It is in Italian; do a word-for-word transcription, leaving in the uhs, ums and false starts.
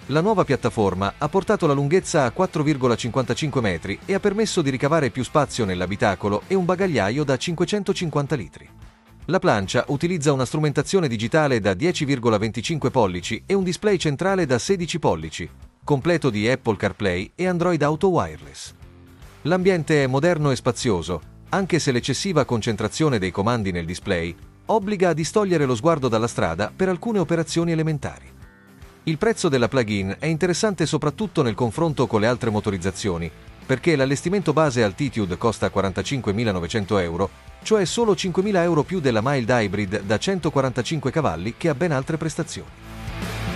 La nuova piattaforma ha portato la lunghezza a quattro virgola cinquantacinque metri e ha permesso di ricavare più spazio nell'abitacolo e un bagagliaio da cinquecentocinquanta litri. La plancia utilizza una strumentazione digitale da dieci virgola venticinque pollici e un display centrale da sedici pollici, completo di Apple CarPlay e Android Auto Wireless. L'ambiente è moderno e spazioso, anche se l'eccessiva concentrazione dei comandi nel display obbliga a distogliere lo sguardo dalla strada per alcune operazioni elementari. Il prezzo della plug-in è interessante soprattutto nel confronto con le altre motorizzazioni, perché l'allestimento base Altitude costa quarantacinquemilanovecento euro, cioè solo cinquemila euro più della mild hybrid da centoquarantacinque cavalli che ha ben altre prestazioni.